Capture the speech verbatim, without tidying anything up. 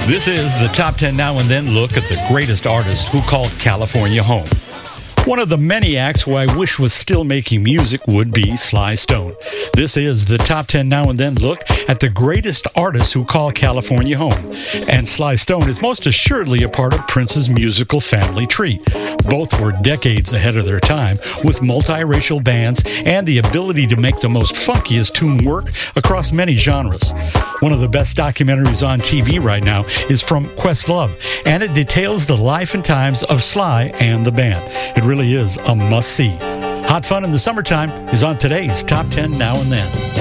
This is the Top ten Now and Then look at the greatest artists who called California home. One of the many acts who I wish was still making music would be Sly Stone. This is the Top ten Now and Then look at the greatest artists who call California home. And Sly Stone is most assuredly a part of Prince's musical family tree. Both were decades ahead of their time, with multiracial bands and the ability to make the most funkiest tune work across many genres. One of the best documentaries on T V right now is from Questlove, and it details the life and times of Sly and the band. It really is a must-see. Hot Fun in the Summertime is on today's Top ten Now and Then.